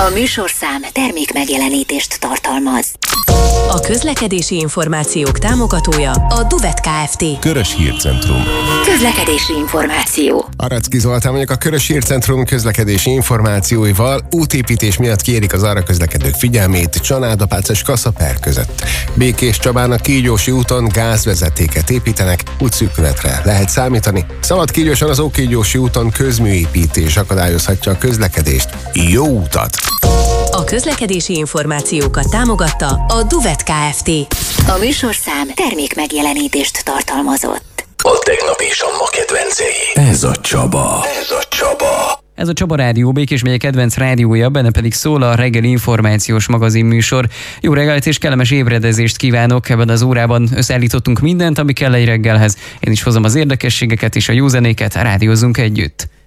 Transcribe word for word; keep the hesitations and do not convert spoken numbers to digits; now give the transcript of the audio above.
A műsorszám termék megjelenítést tartalmaz. A közlekedési információk támogatója a Duvet Kft. Körös Hírcentrum. Közlekedési információ. Aracki Zoltán vagyok, a Körös Hírcentrum közlekedési információival. Útépítés miatt kérik az arra közlekedők figyelmét Csanád-Apác és Kassa-Per között. Békés Csabán a Kígyósi úton gázvezetéket építenek, útszűkületre lehet számítani. Szabadkígyóson az Ókígyósi úton közműépítés akadályozhatja a közlekedést. Jó utat! A közlekedési információkat támogatta a Duvet Kft. A műsorszám termék megjelenítést tartalmazott. A tegnap és a ma kedvencei. Ez a Csaba. Ez a Csaba. Ez a Csaba Rádió, Békés megye kedvenc rádiója, benne pedig szól a reggeli információs magazin műsor. Jó reggelt és kellemes ébredezést kívánok! Ebben az órában összeállítottunk mindent, ami kell egy reggelhez. Én is hozom az érdekességeket és a jó zenéket, rádiózzunk együtt.